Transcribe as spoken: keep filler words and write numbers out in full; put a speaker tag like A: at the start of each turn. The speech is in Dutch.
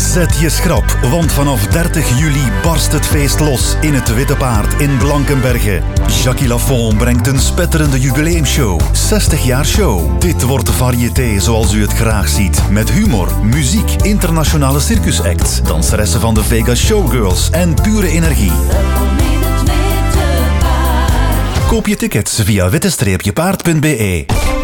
A: Zet je schrap, want vanaf dertig juli barst het feest los in het Witte Paard in Blankenberge. Jackie Lafont brengt een spetterende jubileumshow. zestig jaar show. Dit wordt variété zoals u het graag ziet. Met humor, muziek, internationale circusacts, danseressen van de Vegas Showgirls en pure energie. Koop je tickets via witte paard punt be.